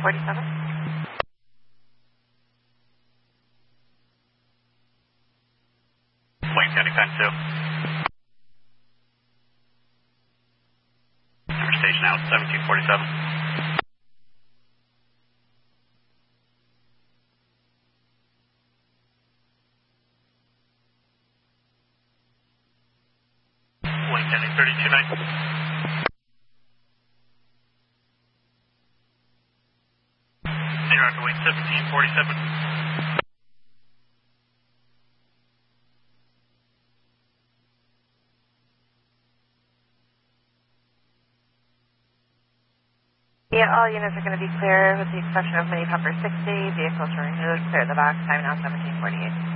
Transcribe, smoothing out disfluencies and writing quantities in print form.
1747. Wayne County times 2. Number station out 1747. Wayne County 329. Roger Wayne 1747. Yeah, all units are going to be clear with the exception of Mini Pumper 60. Vehicles are removed. Clear the box. Time now 1748.